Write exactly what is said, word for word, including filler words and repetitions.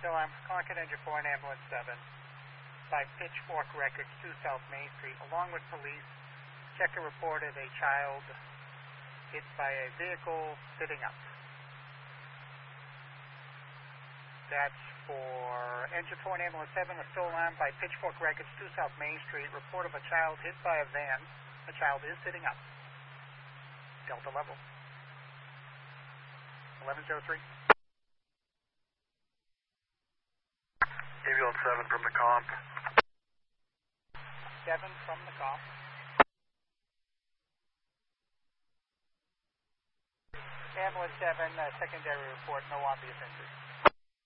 So I'm Concord Engine four and Ambulance seven by Pitchfork Records, two South Main Street. Along with police, checker reported a child hit by a vehicle sitting up. That's for Engine four and Ambulance seven, a still alarm by Pitchfork Records, two South Main Street. Report of a child hit by a van. The child is sitting up. Delta level. eleven oh three. Ambulance seven from the comp. seven from the comp. Ambulance seven, uh, secondary report, no obvious injury.